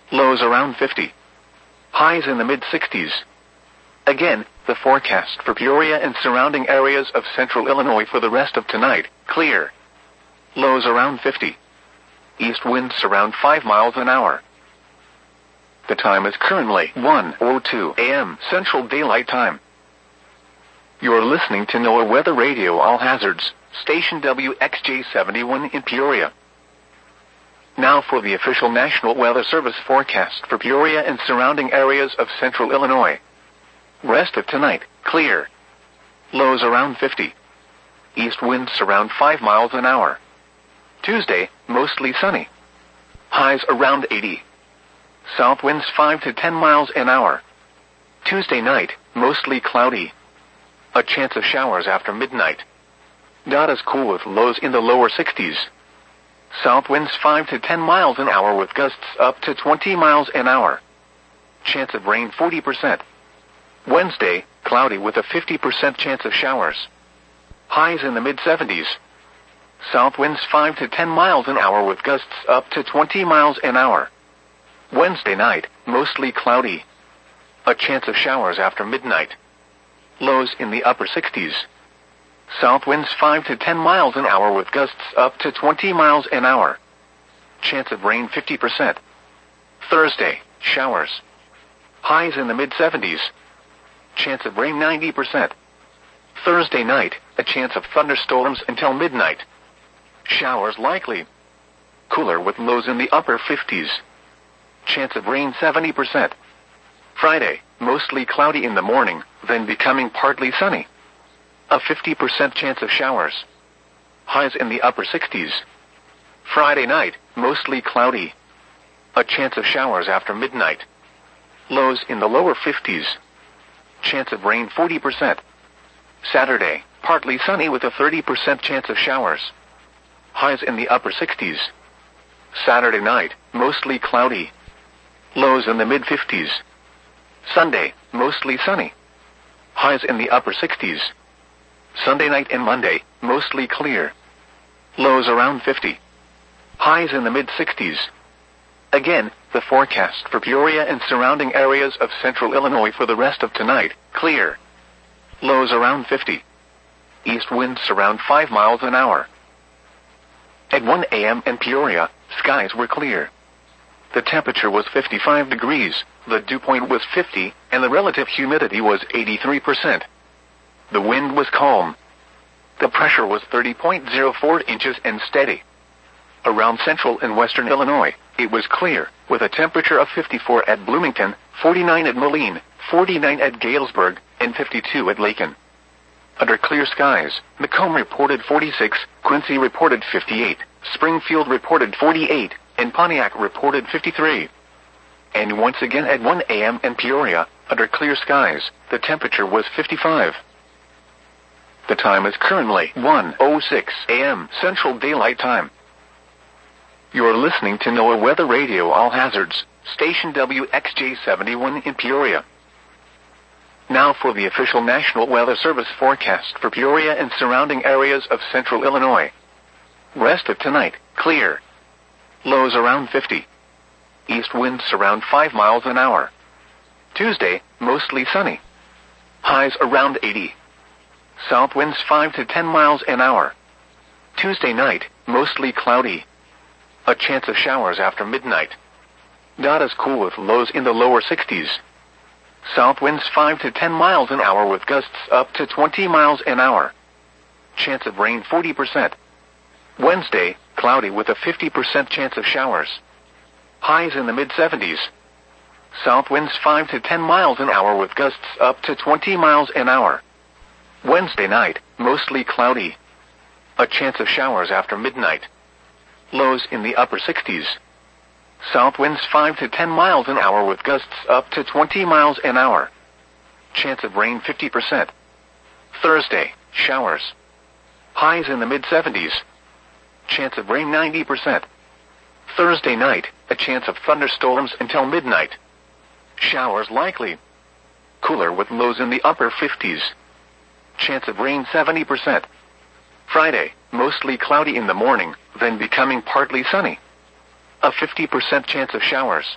Lows around 50. Highs in the mid-60s. Again, the forecast for Peoria and surrounding areas of central Illinois for the rest of tonight, clear. Lows around 50. East winds around 5 miles an hour. The time is currently 1:02 a.m. Central Daylight Time. You're listening to NOAA Weather Radio All Hazards, station WXJ71 in Peoria. Now for the official National Weather Service forecast for Peoria and surrounding areas of central Illinois. Rest of tonight, clear. Lows around 50. East winds around 5 miles an hour. Tuesday, mostly sunny. Highs around 80. South winds 5 to 10 miles an hour. Tuesday night, mostly cloudy. A chance of showers after midnight. Not as cool with lows in the lower 60s. South winds 5 to 10 miles an hour with gusts up to 20 miles an hour. Chance of rain 40%. Wednesday, cloudy with a 50% chance of showers. Highs in the mid-70s. South winds 5 to 10 miles an hour with gusts up to 20 miles an hour. Wednesday night, mostly cloudy. A chance of showers after midnight. Lows in the upper 60s. South winds 5 to 10 miles an hour with gusts up to 20 miles an hour. Chance of rain 50%. Thursday, showers. Highs in the mid-70s. Chance of rain 90%. Thursday night, a chance of thunderstorms until midnight. Showers likely. Cooler with lows in the upper 50s. Chance of rain 70%. Friday, mostly cloudy in the morning, then becoming partly sunny. A 50% chance of showers. Highs in the upper 60s. Friday night, mostly cloudy. A chance of showers after midnight. Lows in the lower 50s. Chance of rain 40%. Saturday, partly sunny with a 30% chance of showers. Highs in the upper 60s. Saturday night, mostly cloudy. Lows in the mid-50s. Sunday, mostly sunny. Highs in the upper 60s. Sunday night and Monday, mostly clear. Lows around 50. Highs in the mid-60s. Again, the forecast for Peoria and surrounding areas of central Illinois for the rest of tonight, clear. Lows around 50. East winds around 5 miles an hour. At 1 a.m. in Peoria, skies were clear. The temperature was 55 degrees, the dew point was 50, and the relative humidity was 83%. The wind was calm. The pressure was 30.04 inches and steady. Around central and western Illinois, it was clear, with a temperature of 54 at Bloomington, 49 at Moline, 49 at Galesburg, and 52 at Lakin. Under clear skies, Macomb reported 46, Quincy reported 58, Springfield reported 48, and Pontiac reported 53. And once again at 1 a.m. in Peoria, under clear skies, the temperature was 55. The time is currently 1:06 a.m. Central Daylight Time. You're listening to NOAA Weather Radio All Hazards, station WXJ71 in Peoria. Now for the official National Weather Service forecast for Peoria and surrounding areas of central Illinois. Rest of tonight, clear. Lows around 50. East winds around 5 miles an hour. Tuesday, mostly sunny. Highs around 80. South winds 5 to 10 miles an hour. Tuesday night, mostly cloudy. A chance of showers after midnight. Not as cool with lows in the lower 60s. South winds 5 to 10 miles an hour with gusts up to 20 miles an hour. Chance of rain 40%. Wednesday, cloudy with a 50% chance of showers. Highs in the mid-70s. South winds 5 to 10 miles an hour with gusts up to 20 miles an hour. Wednesday night, mostly cloudy. A chance of showers after midnight. Lows in the upper 60s. South winds 5 to 10 miles an hour with gusts up to 20 miles an hour. Chance of rain 50%. Thursday, showers. Highs in the mid-70s. Chance of rain 90%. Thursday night, a chance of thunderstorms until midnight. Showers likely. Cooler with lows in the upper 50s. Chance of rain 70%. Friday, mostly cloudy in the morning, then becoming partly sunny. A 50% chance of showers.